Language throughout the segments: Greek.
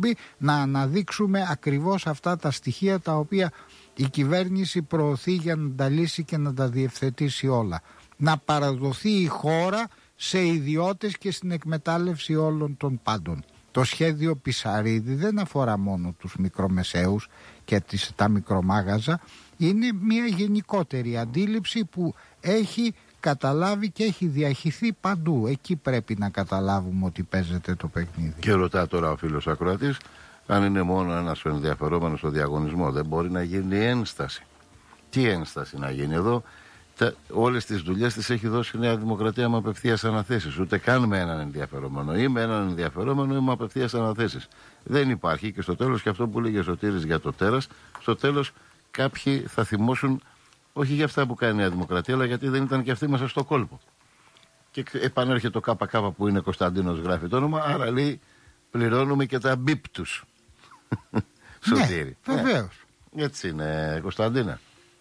εκπομπή να αναδείξουμε ακριβώς αυτά τα στοιχεία τα οποία η κυβέρνηση προωθεί για να τα λύσει και να τα διευθετήσει όλα. Να παραδοθεί η χώρα σε ιδιώτες και στην εκμετάλλευση όλων των πάντων. Το σχέδιο Πισαρίδη δεν αφορά μόνο τους μικρομεσαίους και τα μικρομάγαζα, είναι μια γενικότερη αντίληψη που έχει καταλάβει και έχει διαχυθεί παντού. Εκεί πρέπει να καταλάβουμε ότι παίζεται το παιχνίδι. Και ρωτά τώρα ο φίλος ακροατής, αν είναι μόνο ένας ενδιαφερόμενος στο διαγωνισμό, δεν μπορεί να γίνει ένσταση. Τι ένσταση να γίνει εδώ? Όλες τις δουλειές τις έχει δώσει η Νέα Δημοκρατία με απευθείας αναθέσεις. Ούτε καν με έναν ενδιαφερόμενο. Ή με έναν ενδιαφερόμενο ή με απευθείας αναθέσεις. Δεν υπάρχει. Και στο τέλος, και αυτό που λέγε ο Σωτήρης για το τέρας, στο τέλος κάποιοι θα θυμώσουν όχι για αυτά που κάνει η Νέα Δημοκρατία, αλλά γιατί δεν ήταν και αυτοί μέσα στο κόλπο. Και επανέρχεται το ΚΚ που είναι Κωνσταντίνος, γράφει το όνομα, άρα λέει πληρώνουμε και τα μπίπ τους. Σωτήρη. Ναι, βεβαίως. Έτσι είναι, Κωνσταντίνα.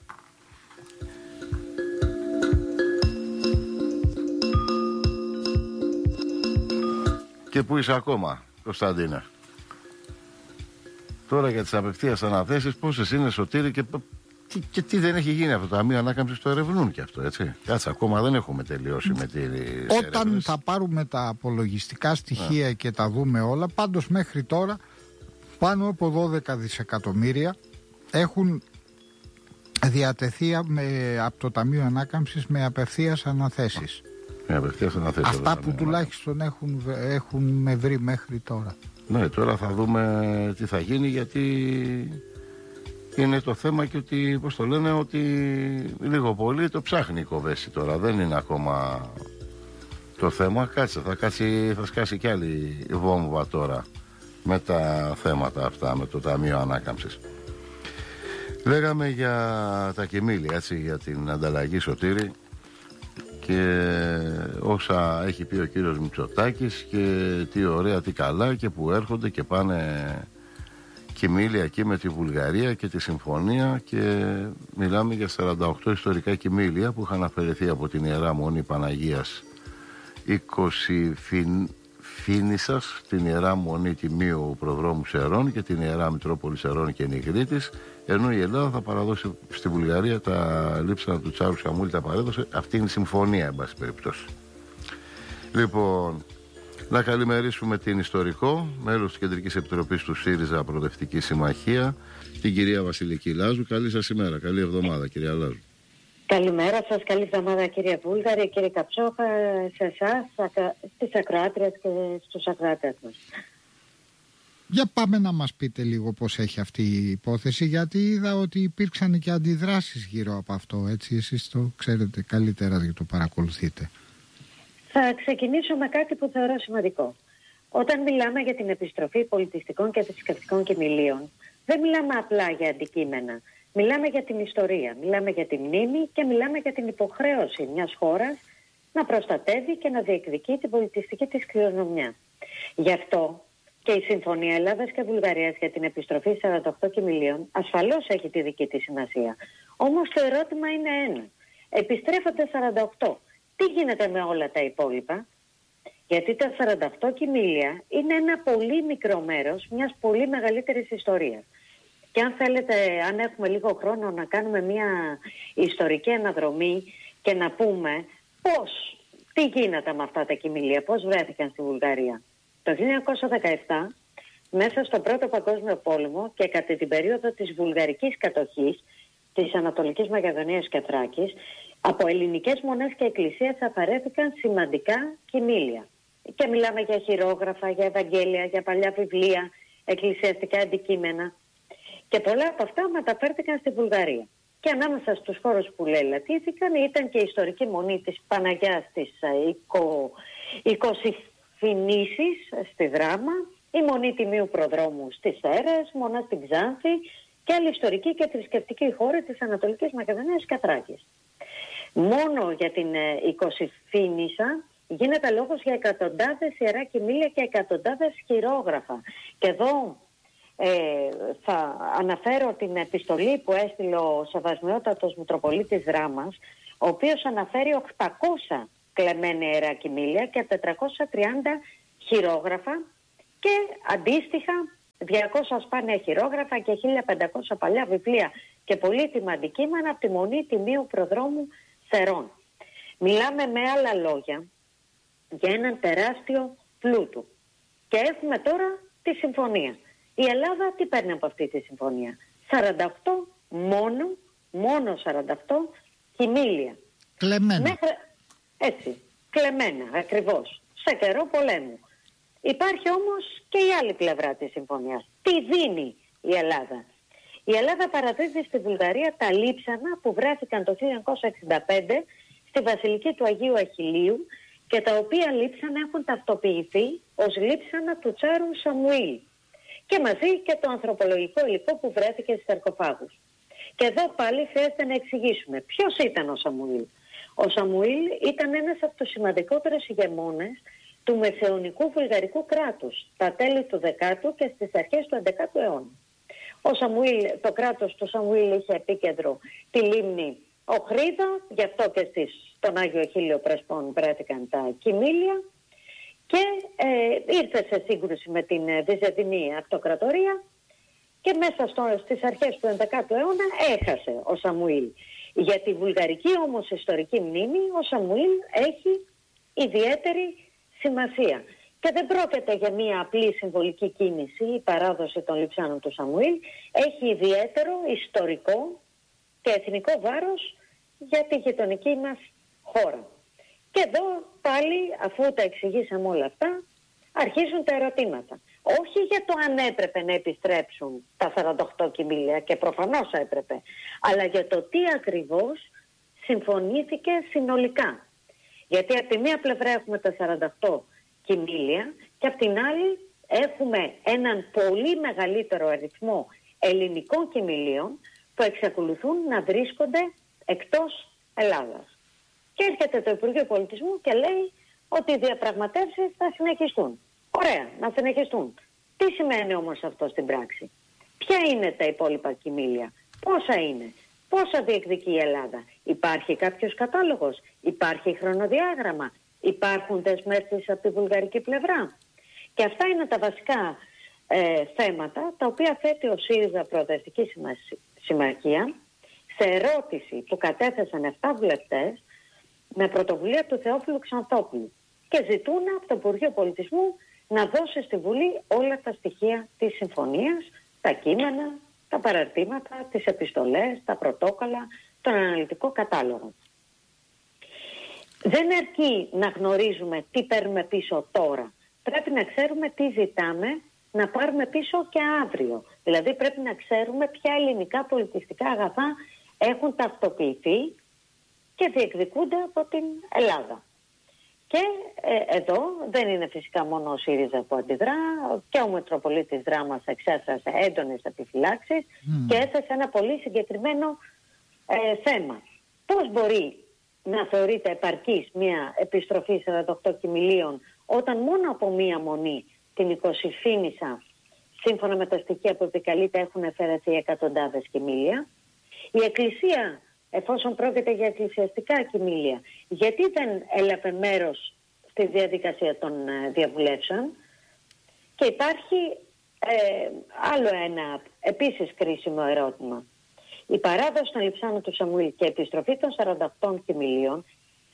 Και πού είσαι ακόμα, Κωνσταντίνα? Τώρα για τις απευθείας αναθέσεις, πόσες είναι, Σωτήρη, και τι δεν έχει γίνει αυτό το Ταμείο Ανάκαμψης? Το ερευνούν και αυτό, έτσι. Κάτσε, ακόμα δεν έχουμε τελειώσει με την. Όταν θα πάρουμε τα απολογιστικά στοιχεία και τα δούμε όλα, πάντως μέχρι τώρα πάνω από 12 δισεκατομμύρια έχουν διατεθεί από το Ταμείο Ανάκαμψης με απευθείας αναθέσεις. Αυτά που τουλάχιστον έχουν βρει μέχρι τώρα. Ναι, τώρα θα δούμε τι θα γίνει, γιατί είναι το θέμα και ότι, πώς το λένε, ότι λίγο πολύ το ψάχνει η Κοβέση τώρα. Δεν είναι ακόμα το θέμα. Κάτσε, θα σκάσει κι άλλη βόμβα τώρα με τα θέματα αυτά, με το Ταμείο Ανάκαμψης. Λέγαμε για τα κοιμήλια, έτσι, για την ανταλλαγή, Σωτήρη, και όσα έχει πει ο κύριος Μητσοτάκης και τι ωραία, τι καλά, και που έρχονται και πάνε κοιμήλια εκεί με τη Βουλγαρία και τη συμφωνία, και μιλάμε για 48 ιστορικά κοιμήλια που είχαν αφαιρεθεί από την Ιερά Μονή Παναγίας 20 Φίνισσας, την Ιερά Μονή Τιμίου Προδρόμου Σερών και την Ιερά Μητρόπολη Σερών και Νιγρίτης, ενώ η Ελλάδα θα παραδώσει στη Βουλγαρία τα λείψανα του Τσάρου Σαμούλη, τα παρέδωσε. Αυτή είναι η συμφωνία, εν πάση περιπτώσει. Λοιπόν, να καλημερίσουμε την ιστορικό, μέλος της Κεντρικής Επιτροπής του ΣΥΡΙΖΑ Προοδευτική Συμμαχία, την κυρία Βασιλική Λάζου. Καλή σας ημέρα, καλή εβδομάδα, κυρία Λάζου. Καλημέρα σας, καλή εβδομάδα, κύριε Βούλγαρη, κύριε Καψόχα, σε εσάς, στις ακροάτριες και στους ακροατές μας. Για πάμε να μας πείτε λίγο πώς έχει αυτή η υπόθεση, γιατί είδα ότι υπήρξαν και αντιδράσεις γύρω από αυτό, έτσι, εσείς το ξέρετε καλύτερα γιατί το παρακολουθείτε. Θα ξεκινήσω με κάτι που θεωρώ σημαντικό. Όταν μιλάμε για την επιστροφή πολιτιστικών και θρησκευτικών κοιμηλίων, δεν μιλάμε απλά για αντικείμενα. Μιλάμε για την ιστορία, μιλάμε για τη μνήμη και μιλάμε για την υποχρέωση μιας χώρας να προστατεύει και να διεκδικεί την πολιτιστική της κληρονομιά. Γι' αυτό και η Συμφωνία Ελλάδας και Βουλγαρίας για την επιστροφή 48 κοιμηλίων ασφαλώς έχει τη δική της σημασία. Όμως το ερώτημα είναι ένα. Επιστρέφονται 48. Τι γίνεται με όλα τα υπόλοιπα? Γιατί τα 48 κοιμήλια είναι ένα πολύ μικρό μέρος μιας πολύ μεγαλύτερης ιστορίας. Και αν θέλετε, αν έχουμε λίγο χρόνο, να κάνουμε μια ιστορική αναδρομή και να πούμε τι γίνεται με αυτά τα κοιμήλια, πώς βρέθηκαν στη Βουλγαρία. Το 1917, μέσα στον Πρώτο Παγκόσμιο Πόλεμο και κατά την περίοδο της βουλγαρικής κατοχής της Ανατολικής Μακεδονίας και Θράκης, από ελληνικές μονές και εκκλησίες αφαιρέθηκαν σημαντικά κοιμήλια. Και μιλάμε για χειρόγραφα, για Ευαγγέλια, για παλιά βιβλία, εκκλησιαστικά αντικείμενα. Και πολλά από αυτά μεταφέρθηκαν στη Βουλγαρία. Και ανάμεσα στους χώρους που λελατήθηκαν ήταν και η ιστορική μονή της Παναγιάς της Οικοσυφηνήσης στη Δράμα, η μονή Τιμίου Προδρόμου στις Σέρρες, μονά στην Ξάνθη και άλλη ιστορική και θρησκευτική χώρα της Ανατολικής Μακεδονίας και Θράκης. Μόνο για την Οικοσυφήνισσα γίνεται λόγος για εκατοντάδες ιερά κοιμήλια και εκατοντάδες χειρόγραφα. Και εδώ θα αναφέρω την επιστολή που έστειλε ο Σεβασμιότατος Μητροπολίτης Δράμας, ο οποίος αναφέρει 800 κλεμμένα ιερά κοιμήλια και 430 χειρόγραφα και αντίστοιχα 200 σπάνια χειρόγραφα και 1500 παλιά βιβλία και πολύτιμα αντικείμενα από τη Μονή Τιμίου Προδρόμου Θερών. Μιλάμε με άλλα λόγια για έναν τεράστιο πλούτο. Και έχουμε τώρα τη συμφωνία. Η Ελλάδα τι παίρνει από αυτή τη συμφωνία? 48 μόνο 48 κοιμήλια. Κλεμμένα. Έτσι, κλεμμένα ακριβώς, σε καιρό πολέμου. Υπάρχει όμως και η άλλη πλευρά της συμφωνίας. Τι δίνει η Ελλάδα? Η Ελλάδα παραδίδει στη Βουλγαρία τα λείψανα που βρέθηκαν το 1965 στη Βασιλική του Αγίου Αχιλλείου και τα οποία λείψανα έχουν ταυτοποιηθεί ως λείψανα του Τσάρου Σαμουήλ και μαζί και το ανθρωπολογικό υλικό που βρέθηκε στις σαρκοφάγους. Και εδώ πάλι χρειάζεται να εξηγήσουμε ποιος ήταν ο Σαμουήλ. Ο Σαμουήλ ήταν ένας από τους σημαντικότερους ηγεμόνες του μεσαιωνικού βουλγαρικού κράτους, τα τέλη του 10ου και στις αρχές του 11ου αιώνα. Το κράτος του Σαμουήλ είχε επίκεντρο τη λίμνη Οχρίδα, γι' αυτό και στον Άγιο Αχίλλειο Πρεσπών βρέθηκαν τα κοιμήλια και ήρθε σε σύγκρουση με την Βυζαντινή Αυτοκρατορία και μέσα στις αρχές του 11ου αιώνα έχασε ο Σαμουήλ. Για τη βουλγαρική όμως ιστορική μνήμη ο Σαμουήλ έχει ιδιαίτερη σημασία. Και δεν πρόκειται για μια απλή συμβολική κίνηση, η παράδοση των λειψάνων του Σαμουήλ έχει ιδιαίτερο ιστορικό και εθνικό βάρος για τη γειτονική μας χώρα. Και εδώ πάλι, αφού τα εξηγήσαμε όλα αυτά, αρχίζουν τα ερωτήματα. Όχι για το αν έπρεπε να επιστρέψουν τα 48 κοιμήλια, και προφανώς έπρεπε, αλλά για το τι ακριβώς συμφωνήθηκε συνολικά. Γιατί από τη μία πλευρά έχουμε τα 48 κοιμήλια και από την άλλη έχουμε έναν πολύ μεγαλύτερο αριθμό ελληνικών κοιμηλίων που εξακολουθούν να βρίσκονται εκτός Ελλάδας. Και έρχεται το Υπουργείο Πολιτισμού και λέει ότι οι διαπραγματεύσεις θα συνεχιστούν. Ωραία, να συνεχιστούν. Τι σημαίνει όμως αυτό στην πράξη? Ποια είναι τα υπόλοιπα κοιμήλια? Πόσα είναι? Πόσα διεκδικεί η Ελλάδα? Υπάρχει κάποιος κατάλογος? Υπάρχει χρονοδιάγραμμα? Υπάρχουν δεσμεύσεις από τη βουλγαρική πλευρά? Και αυτά είναι τα βασικά θέματα τα οποία θέτει ο ΣΥΡΙΖΑ Προοδευτική Συμμαχία σε ερώτηση που κατέθεσαν 7 βουλευτές με πρωτοβουλία του Θεόφιλου Ξανθόπουλου και ζητούν από το Υπουργείο Πολιτισμού να δώσει στη Βουλή όλα τα στοιχεία της συμφωνίας, τα κείμενα, τα παραρτήματα, τις επιστολές, τα πρωτόκολλα, τον αναλυτικό κατάλογο. Δεν αρκεί να γνωρίζουμε τι παίρνουμε πίσω τώρα. Πρέπει να ξέρουμε τι ζητάμε να πάρουμε πίσω και αύριο. Δηλαδή πρέπει να ξέρουμε ποια ελληνικά πολιτιστικά αγαθά έχουν ταυτοποιηθεί και διεκδικούνται από την Ελλάδα. Και εδώ δεν είναι φυσικά μόνο ο ΣΥΡΙΖΑ που αντιδρά, και ο Μητροπολίτης Δράμας εξέφρασε έντονες επιφυλάξεις και έθεσε ένα πολύ συγκεκριμένο θέμα. Πώς μπορεί να θεωρείται επαρκής μια επιστροφή 48 κοιμηλίων όταν μόνο από μία μονή, την 20 Φήνισσα, σύμφωνα με τα στοιχεία που επικαλείται, έχουν αφαιρεθεί εκατοντάδες κοιμήλια? Η Εκκλησία, εφόσον πρόκειται για εκκλησιαστικά κοιμήλια, γιατί δεν έλαβε μέρος στη διαδικασία των διαβουλεύσεων? Και υπάρχει άλλο ένα επίσης κρίσιμο ερώτημα. Η παράδοση των λειψάνων του Σαμουήλ και η επιστροφή των 48 κοιμηλίων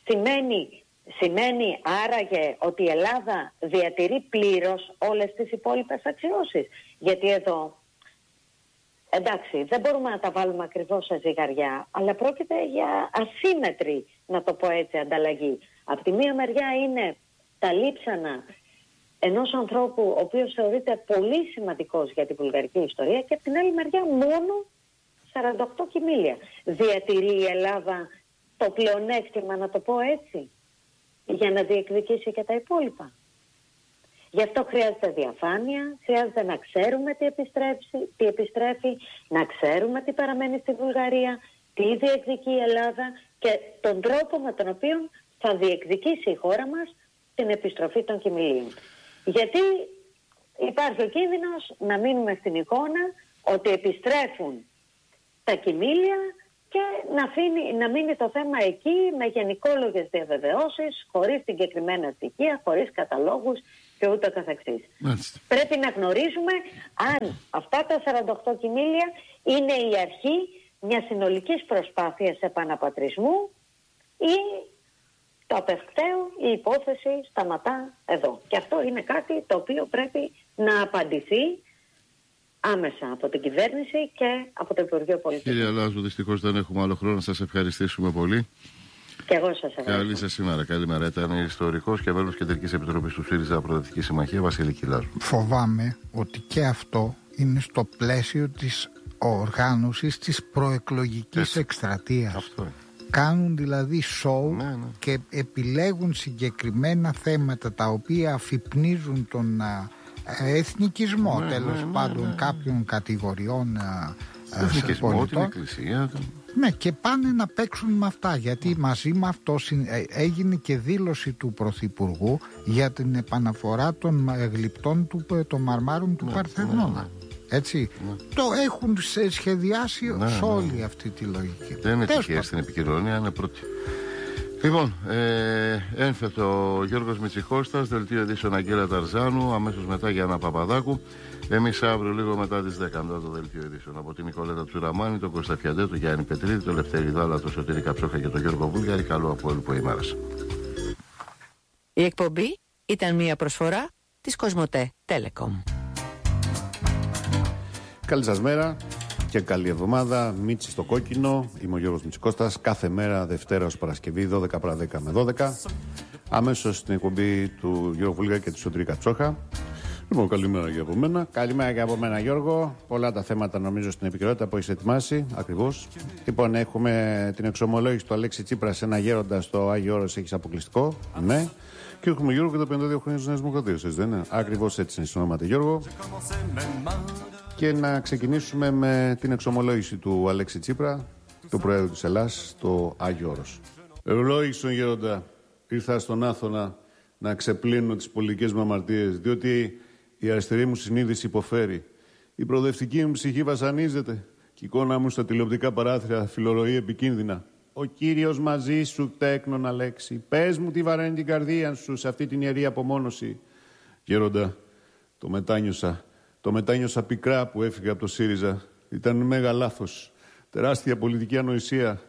σημαίνει άραγε ότι η Ελλάδα διατηρεί πλήρως όλες τις υπόλοιπες αξιώσεις? Γιατί εδώ, εντάξει, δεν μπορούμε να τα βάλουμε ακριβώς σε ζυγαριά, αλλά πρόκειται για ασύμμετρη, να το πω έτσι, ανταλλαγή. Από τη μία μεριά είναι τα λείψανα ενός ανθρώπου ο οποίος θεωρείται πολύ σημαντικός για την βουλγαρική ιστορία, και από την άλλη μεριά μόνο 48 κοιμήλια. Διατηρεί η Ελλάδα το πλεονέκτημα, να το πω έτσι, για να διεκδικήσει και τα υπόλοιπα? Γι' αυτό χρειάζεται διαφάνεια, χρειάζεται να ξέρουμε τι επιστρέφει, να ξέρουμε τι παραμένει στη Βουλγαρία, τι διεκδικεί η Ελλάδα και τον τρόπο με τον οποίο θα διεκδικήσει η χώρα μας την επιστροφή των κοιμηλίων. Γιατί υπάρχει ο κίνδυνος να μείνουμε στην εικόνα ότι επιστρέφουν τα κοιμήλια και να μείνει το θέμα εκεί με γενικόλογες διαβεβαιώσεις, χωρίς συγκεκριμένα στοιχεία, χωρίς καταλόγους και ούτω καθεξής. Πρέπει να γνωρίζουμε αν αυτά τα 48 κοιμήλια είναι η αρχή μιας συνολικής προσπάθειας επαναπατρισμού ή το απευκταίο, η υπόθεση σταματά εδώ. Και αυτό είναι κάτι το οποίο πρέπει να απαντηθεί άμεσα από την κυβέρνηση και από το Υπουργείο Πολιτικών. Κύριε Λάζου, δυστυχώς δεν έχουμε άλλο χρόνο να σας ευχαριστήσουμε πολύ. Και εγώ σας ευχαριστώ. Καλή σας ημέρα. Καλημέρα. Ήταν ιστορικός και μέλος Κεντρικής Επιτροπής του ΣΥΡΙΖΑ Προοδευτική Συμμαχία, Βασιλική Λάζου. Φοβάμαι ότι και αυτό είναι στο πλαίσιο της οργάνωσης της προεκλογικής εκστρατείας. Αυτό είναι. Κάνουν δηλαδή σοου και επιλέγουν συγκεκριμένα θέματα τα οποία αφυπνίζουν τον εθνικισμό τέλος πάντων κάποιων κατηγοριών εθνικισμό, την εκκλησία. Ναι, και πάνε να παίξουν με αυτά, γιατί μαζί με αυτό έγινε και δήλωση του Πρωθυπουργού για την επαναφορά των γλυπτών των μαρμάρων του Παρθενώνα. Έτσι, το έχουν σχεδιάσει σε όλη αυτή τη λογική. Δεν είναι τυχαία στην επικοινωνία, είναι πρώτη. Λοιπόν, ένθετο Γιώργος Μητσικώστας, δελτίο ειδήσεων Αγγέλα Ταρζάνου, αμέσως μετά Γιάννα Παπαδάκου. Εμείς αύριο λίγο μετά τις 10 το δελτίο ειδήσεων. Από την Νικολέτα Τσουραμάνη, τον Κώστα Φιαντέ, τον Γιάννη Πετρίδη, τον Λευτέρη Δάλα, τον Σωτήρη Καψόχα και τον Γιώργο Βούλγαρη. Καλό απόλυτο ημέρα. Η εκπομπή ήταν μια προσφορά της Κοσμοτέ Telecom. Καλή σας μέρα και καλή εβδομάδα. Μίτσι στο κόκκινο. Είμαι ο Γιώργος Μητσικώστας. Κάθε μέρα Δευτέρα ως Παρασκευή 12 παρά 10 με 12. Αμέσως στην εκπομπή του Γιώργου Βουλγαρη και του Σωτήρη Καψόχα. Λοιπόν, καλημέρα και από μένα. Καλημέρα και από μένα, Γιώργο. Πολλά τα θέματα νομίζω στην επικαιρότητα που έχει ετοιμάσει. Ακριβώς. Λοιπόν, έχουμε την εξομολόγηση του Αλέξη Τσίπρα σε ένα γέροντα στο Άγιο Όρος. Έχει αποκλειστικό. Ναι. Και έχουμε Γιώργο και τα 52 χρόνια της Νέας Δημοκρατίας. Δεν είναι. Ακριβώς έτσι είναι συνόματε, Γιώργο. Και να ξεκινήσουμε με την εξομολόγηση του Αλέξη Τσίπρα, του Προέδρου της Ελλάδας, στο Άγιο Όρος. Ευλόγησον γέροντα, ήρθα στον Άθωνα να ξεπλύνω τις πολιτικές μου αμαρτίες, διότι η αριστερή μου συνείδηση υποφέρει. Η προοδευτική μου ψυχή βασανίζεται και η εικόνα μου στα τηλεοπτικά παράθυρα φιλορροεί επικίνδυνα. Ο Κύριος μαζί σου, τέκνον Αλέξη, πες μου τι βαραίνει την καρδία σου σε αυτή την ιερή απομόνωση. Γέροντα, το μετάνιωσα. Το μετάνιωσα πικρά που έφυγα από το ΣΥΡΙΖΑ. Ήταν μέγα λάθος. Τεράστια πολιτική ανοησία.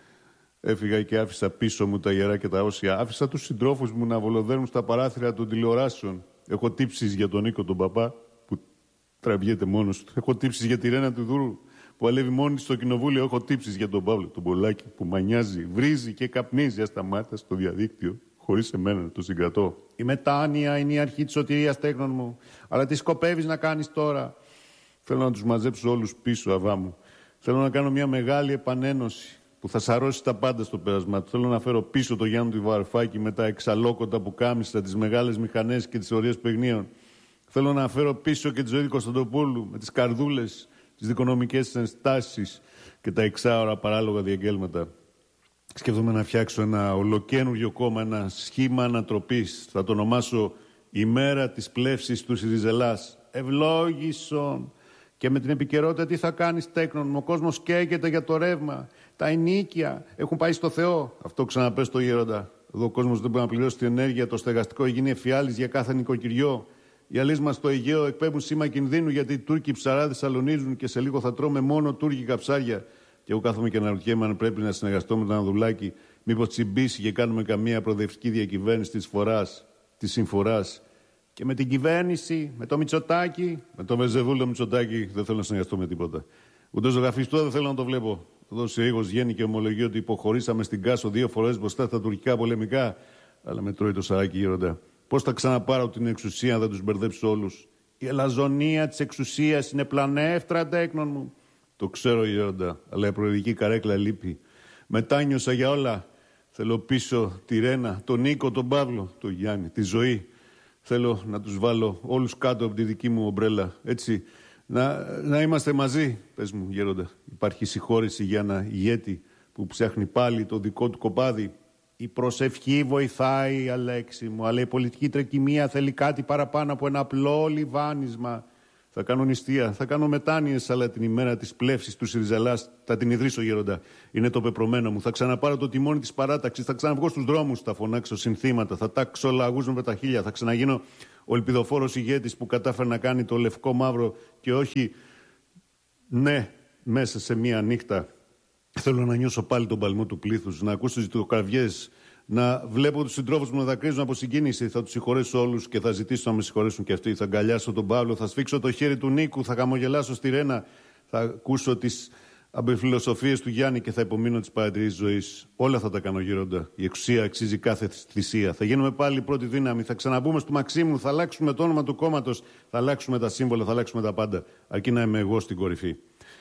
Έφυγα και άφησα πίσω μου τα ιερά και τα όσια. Άφησα τους συντρόφους μου να βολοδέρουν στα παράθυρα των τηλεοράσεων. Έχω τύψεις για τον Νίκο τον παπά που τραβιέται μόνος του. Έχω τύψεις για τη Ρένα του Δούρου που αλεύει μόνη στο κοινοβούλιο. Έχω τύψεις για τον Παύλο τον Πολάκη που μανιάζει, βρίζει και καπνίζει ασταμάτητα στο διαδίκτυο. Χωρίς εμένα να το συγκρατώ. Η μετάνοια είναι η αρχή της σωτηρίας, τέκνον μου. Αλλά τι σκοπεύεις να κάνεις τώρα? Θέλω να τους μαζέψω όλους πίσω, αβά μου. Θέλω να κάνω μια μεγάλη επανένωση που θα σαρώσει τα πάντα στο πέρασμα του. Θέλω να φέρω πίσω το Γιάννη του Βαρουφάκη με τα εξαλόκοτα που κάμισα, τις μεγάλες μηχανές και τις ωραίες παιγνίων. Θέλω να φέρω πίσω και τη ζωή του Κωνσταντοπούλου με τις καρδούλες, τις δικονομικές ενστάσεις και τα εξάωρα παράλογα διαγγέλματα. Σκέφτομαι να φτιάξω ένα ολοκαίνουργιο κόμμα, ένα σχήμα ανατροπής. Θα το ονομάσω ημέρα της πλεύσης του ΣΥΡΙΖΕΛΑΣ. Ευλόγησον. Και με την επικαιρότητα τι θα κάνεις, τέκνον μου? Ο κόσμος καίγεται για το ρεύμα. Τα ενοίκια έχουν πάει στο Θεό. Αυτό ξαναπες στο γέροντα. Εδώ ο κόσμος δεν μπορεί να πληρώσει την ενέργεια, το στεγαστικό γίνει εφιάλης για κάθε νοικοκυριό. Οι αλείς μας στο Αιγαίο εκπέμπουν σήμα κινδύνου γιατί οι Τούρκοι ψαράδες αλωνίζουν και σε λίγο θα τρώμε μόνο τουρκικά ψάρια. Και εγώ κάθομαι και αναρωτιέμαι αν πρέπει να συνεργαστώ με τον Ανδρουλάκη, μήπως τσιμπήσει και κάνουμε καμία προοδευτική διακυβέρνηση της συμφοράς. Και με την κυβέρνηση, με το Μητσοτάκη, με το Βεζεβούλο Μητσοτάκη, δεν θέλω να συνεργαστώ με τίποτα. Ούτε ζωγραφιστό δεν θέλω να το βλέπω. Εδώ σε Ήγος βγαίνει και ομολογεί ότι υποχωρήσαμε στην Κάσο 2 φορές μπροστά στα τουρκικά πολεμικά. Αλλά με τρώει το σαράκι, γέροντα. Πώς θα ξαναπάρω την εξουσία αν δεν τους μπερδέψω όλους? Η ελαζονία της εξουσίας είναι πλανεύτρα, τέκνον μου. Το ξέρω, γέροντα, αλλά η προεδρική καρέκλα λείπει. Μετάνιωσα για όλα. Θέλω πίσω τη Ρένα, τον Νίκο, τον Παύλο, τον Γιάννη, τη ζωή. Θέλω να τους βάλω όλους κάτω από τη δική μου ομπρέλα. Έτσι, να είμαστε μαζί, πες μου, γέροντα. Υπάρχει συγχώρεση για ένα ηγέτη που ψάχνει πάλι το δικό του κοπάδι. Η προσευχή βοηθάει, Αλέξη μου, αλλά η πολιτική τρεκυμία θέλει κάτι παραπάνω από ένα απλό λιβάνισμα. θα κάνω νηστεία, θα κάνω μετάνοιες, αλλά την ημέρα της πλεύσης του Σιριζαλάς θα την ιδρύσω, Γέροντα. Είναι το πεπρωμένο μου. Θα ξαναπάρω το τιμόνι της παράταξης, θα ξαναβγώ στους δρόμους, θα φωνάξω συνθήματα, θα τάξω λαγούς με τα χείλια, θα ξαναγίνω ο ελπιδοφόρος ηγέτης που κατάφερε να κάνει το λευκό μαύρο και όχι, ναι, μέσα σε μία νύχτα. Θέλω να νιώσω πάλι τον παλμό του πλήθους, να ακούσω ζητοκραυγές, να βλέπω τους συντρόφους μου να δακρύζουν από συγκίνηση. Θα τους συγχωρέσω όλους και θα ζητήσω να με συγχωρέσουν και αυτοί. Θα αγκαλιάσω τον Παύλο, θα σφίξω το χέρι του Νίκου, θα χαμογελάσω στη Ρένα, θα ακούσω τις αμπεφιλοσοφίες του Γιάννη και θα υπομείνω τις παρατηρήσεις ζωής. Όλα θα τα κάνω, Γέροντα. Η εξουσία αξίζει κάθε θυσία. Θα γίνουμε πάλι η πρώτη δύναμη. Θα ξαναμπούμε στο Μαξίμου, θα αλλάξουμε το όνομα του κόμματος, θα αλλάξουμε τα σύμβολα, θα αλλάξουμε τα πάντα. Αρκεί να είμαι εγώ στην κορυφή.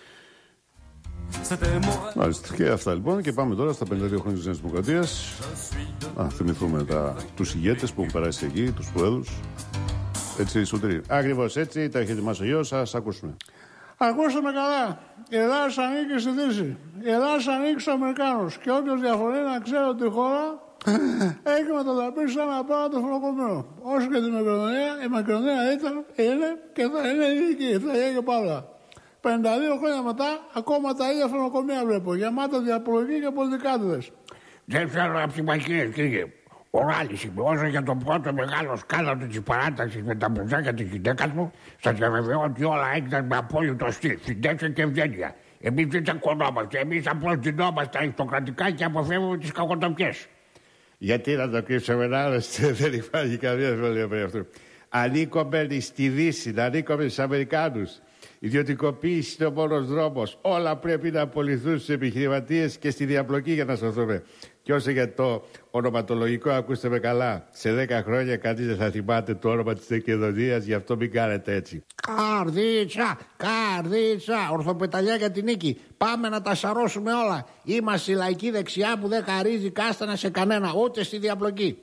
Μάλιστα. Και αυτά λοιπόν. Και πάμε τώρα στα 52 χρόνια της Νέας Δημοκρατίας. Να θυμηθούμε τους ηγέτες που έχουν περάσει εκεί, τους προέδρους. Έτσι, Σωτήρη. Ακριβώς έτσι, τα έχει ετοιμάσει ο γιος σας. Ακούσουμε. Ακούστε με καλά. Η Ελλάδα ανήκει στη Δύση. Η Ελλάδα ανήκει στους Αμερικάνους. Και όποιος διαφωνεί να ξέρει ότι η χώρα έχει μετατραπεί σε ένα απάνατο φρονοκομείο. Όσο και την Μακεδονία, η Μακεδονία ήταν, είναι και θα είναι ειδική. Θα είναι και πάντα. 52 χρόνια μετά, ακόμα τα ίδια φρονοκομεία βλέπω. Γεμάτα διαπολογή και πολιτικάτιδες. Δεν θέλω να ψημακίες, κύριε. Ο Ράλης είπε, όσο για το πρώτο μεγάλο σκάνδαλο της παράταξης με τα μπουζάκια της γυναίκας μου, σας διαβεβαιώ ότι όλα έγιναν με απόλυτο στυλ, συντεύξεων και ευγένεια. Εμείς δεν τσακωνόμαστε, εμείς απλώς δινόμαστε αριστοκρατικά και αποφεύγουμε τις κακοτοπιές. Γιατί να το κρύψουμε να άλλωστε, δεν υπάρχει καμία αμφιβολία περί αυτού. Ανήκουμε στη Δύση, ανήκουμε στους Αμερικάνους. Η ιδιωτικοποίηση είναι ο μόνος δρόμος. Όλα πρέπει να απολυθούν στους επιχειρηματίες και στη διαπλοκή για να σωθούμε. Και όσο για το ονοματολογικό, ακούστε με καλά. Σε 10 χρόνια κανείς δεν θα θυμάται το όνομα της Μακεδονίας, γι' αυτό μην κάνετε έτσι. Καρδίτσα, καρδίτσα, ορθοπεταλιά για την νίκη. Πάμε να τα σαρώσουμε όλα. Είμαστε η λαϊκή δεξιά που δεν χαρίζει κάστανα σε κανένα, ούτε στη διαπλοκή.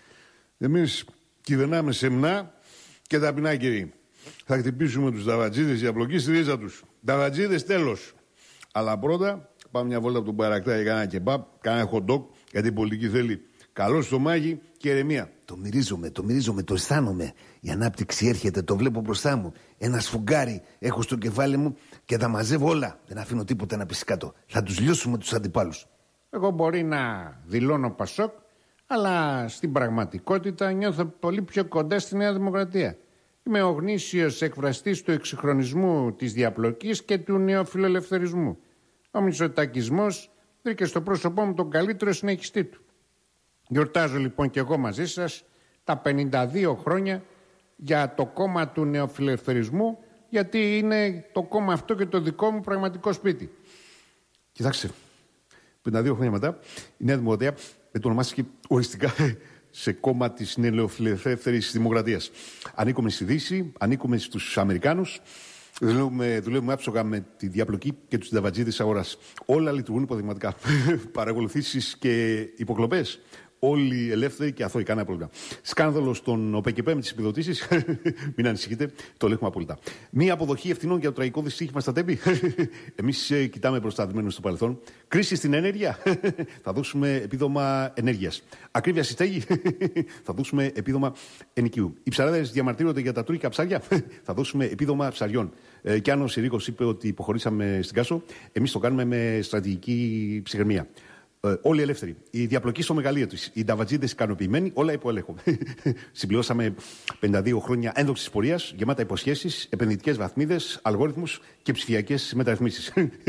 Εμείς κυβερνάμε σεμνά και ταπεινά, κύριοι. Θα χτυπήσουμε τους ταβατζίδες για απλοκή στη ρίζα τους. Ταβατζίδες τέλος. Αλλά πρώτα πάμε μια βόλτα από τον Παρακτά για κανένα κεμπάπ, κανένα χοντόκ, γιατί η πολιτική θέλει καλό στομάχι και ηρεμία. Το μυρίζομαι, το αισθάνομαι. Η ανάπτυξη έρχεται, το βλέπω μπροστά μου. Ένα σφουγγάρι έχω στο κεφάλι μου και τα μαζεύω όλα. Δεν αφήνω τίποτα να πέσει κάτω. Θα τους λιώσουμε τους αντιπάλους. Εγώ μπορεί να δηλώνω Πασόκ, αλλά στην πραγματικότητα νιώθω πολύ πιο κοντά στη Νέα Δημοκρατία. Είμαι ο γνήσιος εκφραστής του εξυγχρονισμού, της διαπλοκής και του νεοφιλελευθερισμού. Ο μητσοτακισμός βρήκε στο πρόσωπό μου τον καλύτερο συνεχιστή του. Γιορτάζω λοιπόν και εγώ μαζί σας τα 52 χρόνια για το κόμμα του νεοφιλελευθερισμού, γιατί είναι το κόμμα αυτό και το δικό μου πραγματικό σπίτι. Κοιτάξτε, 52 χρόνια μετά η Νέα Δημοκρατία ονομάστηκε οριστικά σε κόμμα της νεοφιλελεύθερης δημοκρατίας. Ανήκουμε στη Δύση, ανήκουμε στους Αμερικάνους, δουλεύουμε άψογα με τη διαπλοκή και τους συνταβατζίδες αγοράς. Όλα λειτουργούν υποδειγματικά. Παρακολουθήσεις και υποκλοπές. Όλοι ελεύθεροι και αθώοι, κανένα πρόβλημα. Σκάνδαλο στον ΟΠΕΚΕΠΕ με τις επιδοτήσεις. Μην ανησυχείτε, το ελέγχουμε απόλυτα. Μία αποδοχή ευθυνών για το τραγικό δυστύχημα στα Τέμπη. Εμείς κοιτάμε προστατευμένους στο παρελθόν. Κρίση στην ενέργεια. Θα δώσουμε επίδομα ενέργειας. Ακρίβεια στη στέγη. Θα δώσουμε επίδομα ενοικίου. Οι ψαράδες διαμαρτύρονται για τα τουρκικά ψάρια. Θα δώσουμε επίδομα ψαριών. Και αν ο Συρίκος είπε ότι υποχωρήσαμε στην Κάσο, εμείς το κάνουμε με στρατηγική ψυχραιμία. Όλοι ελεύθεροι. Η διαπλοκή στο μεγαλείο της. Οι νταβατζίδες ικανοποιημένοι, όλα υπό έλεγχο. Συμπληρώσαμε 52 χρόνια ένδοξης πορείας, γεμάτα υποσχέσεις, επενδυτικές βαθμίδες, αλγόριθμους και ψηφιακές μεταρρυθμίσεις.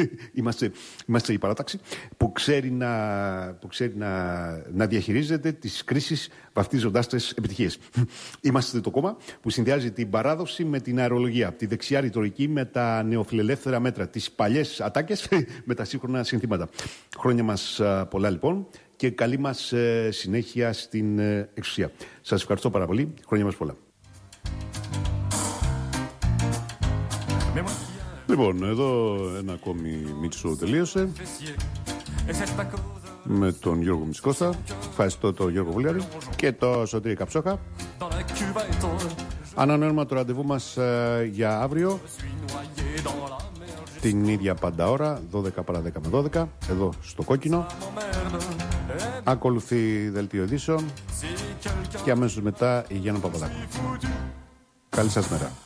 Είμαστε η παράταξη που ξέρει να διαχειρίζεται τις κρίσεις βαφτίζοντάς τις επιτυχίες. Είμαστε το κόμμα που συνδυάζει την παράδοση με την αερολογία, τη δεξιά ρητορική με τα νεοφιλελεύθερα μέτρα, τις παλιές ατάκες με τα σύγχρονα συνθήματα. Χρόνια μας πολλά λοιπόν και καλή μας συνέχεια στην εξουσία. Σας ευχαριστώ πάρα πολύ. Χρόνια μας πολλά. Λοιπόν, εδώ ένα ακόμη Μίτσο τελείωσε με τον Γιώργο Μητσικώστα. Ευχαριστώ τον Γιώργο Βουλιάρη και τον Σωτήρη Καψόχα. Ανανεώνουμε το ραντεβού μας για αύριο την ίδια πάντα ώρα, 12 παρά 10 με 12, εδώ στο Κόκκινο. Ακολουθεί δελτίο ειδήσεων και αμέσως μετά η Γιάννα Παπαδάκου. Καλή σας μέρα.